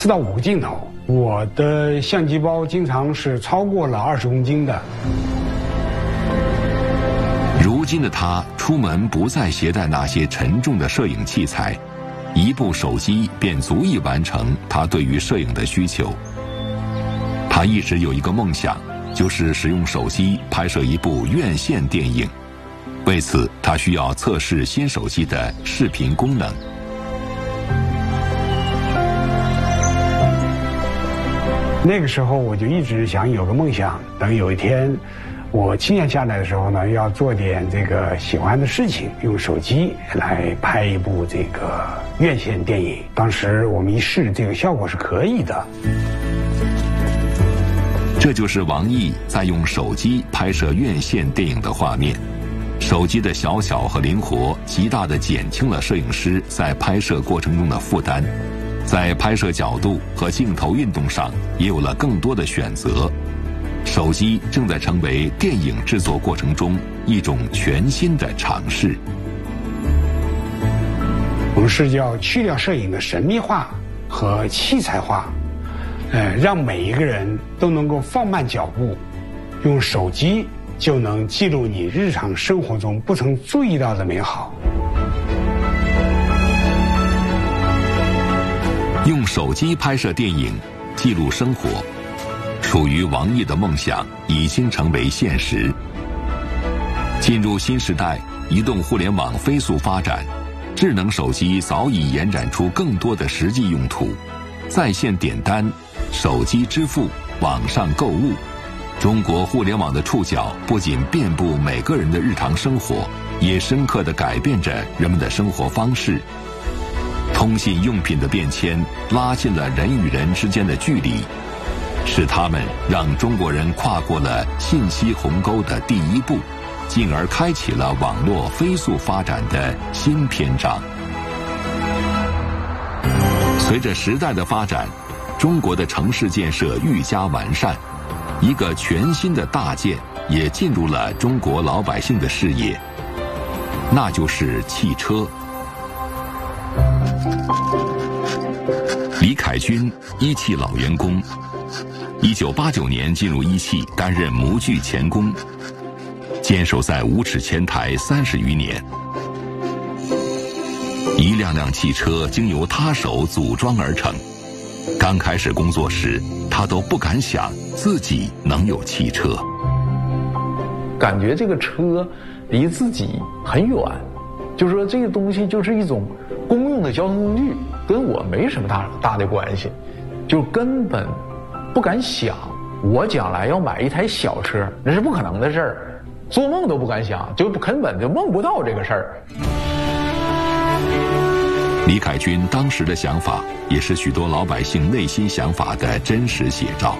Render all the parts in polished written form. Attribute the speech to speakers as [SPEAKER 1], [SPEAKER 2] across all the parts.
[SPEAKER 1] 4到5个镜头，我的相机包经常是超过了20公斤的。
[SPEAKER 2] 如今的他出门不再携带那些沉重的摄影器材，一部手机便足以完成他对于摄影的需求。他一直有一个梦想，就是使用手机拍摄一部院线电影。为此，他需要测试新手机的视频功能。
[SPEAKER 1] 那个时候我就一直想有个梦想，等有一天我清闲下来的时候呢，要做点这个喜欢的事情，用手机来拍一部这个院线电影。当时我们一试，这个效果是可以的。
[SPEAKER 2] 这就是王毅在用手机拍摄院线电影的画面。手机的小巧和灵活，极大地减轻了摄影师在拍摄过程中的负担。在拍摄角度和镜头运动上也有了更多的选择。手机正在成为电影制作过程中一种全新的尝试。
[SPEAKER 1] 我们是要去掉摄影的神秘化和器材化，让每一个人都能够放慢脚步，用手机就能记录你日常生活中不曾注意到的美好。
[SPEAKER 2] 用手机拍摄电影，记录生活，属于王毅的梦想已经成为现实。进入新时代，移动互联网飞速发展，智能手机早已延展出更多的实际用途。在线点单、手机支付、网上购物，中国互联网的触角不仅遍布每个人的日常生活，也深刻地改变着人们的生活方式。通信用品的变迁拉近了人与人之间的距离，是他们让中国人跨过了信息鸿沟的第一步，进而开启了网络飞速发展的新篇章。随着时代的发展，中国的城市建设愈加完善，一个全新的大件也进入了中国老百姓的视野，那就是汽车。李凯军，一汽老员工，1989年进入一汽担任模具钳工，坚守在5齿前台30余年。一辆辆汽车经由他手组装而成。刚开始工作时，他都不敢想自己能有汽车。
[SPEAKER 3] 感觉这个车离自己很远，就是说这个东西就是一种公用的交通工具，跟我没什么大的关系，就根本不敢想我将来要买一台小车，那是不可能的事儿，做梦都不敢想，就根本就梦不到这个事儿。
[SPEAKER 2] 李凯军当时的想法，也是许多老百姓内心想法的真实写照。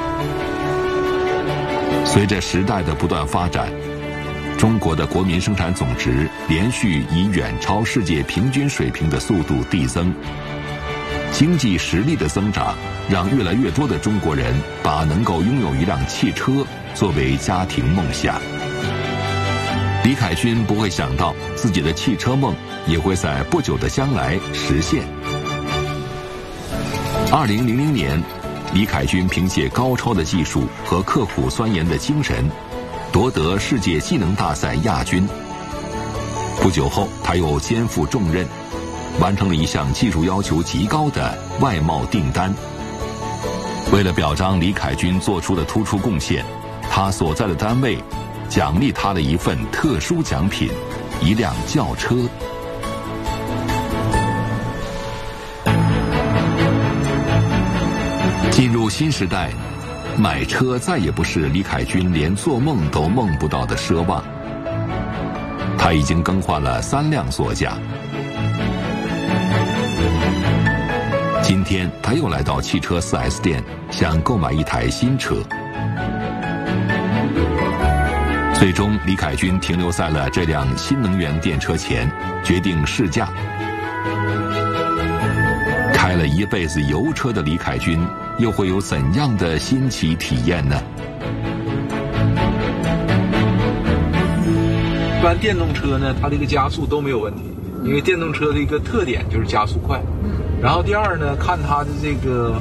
[SPEAKER 2] 随着时代的不断发展，中国的国民生产总值连续以远超世界平均水平的速度递增。经济实力的增长，让越来越多的中国人把能够拥有一辆汽车作为家庭梦想。李凯军不会想到自己的汽车梦也会在不久的将来实现。2000年，李凯军凭借高超的技术和刻苦钻研的精神，夺得世界技能大赛亚军。不久后，他又肩负重任，完成了一项技术要求极高的外贸订单。为了表彰李凯军做出的突出贡献，他所在的单位奖励他的一份特殊奖品，一辆轿车。进入新时代，买车再也不是李凯军连做梦都梦不到的奢望。他已经更换了3辆座驾。今天他又来到汽车 4S 店，想购买一台新车。最终，李凯军停留在了这辆新能源电车前，决定试驾。开了一辈子油车的李凯军，又会有怎样的新奇体验呢？
[SPEAKER 4] 一般电动车呢，它这个加速都没有问题，因为电动车的一个特点就是加速快。然后第二呢，看它的这个